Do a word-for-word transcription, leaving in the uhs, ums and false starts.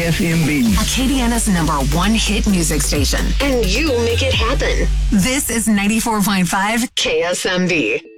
S M B. Acadiana's number one hit music station. And you make it happen. This is ninety-four point five K S M B.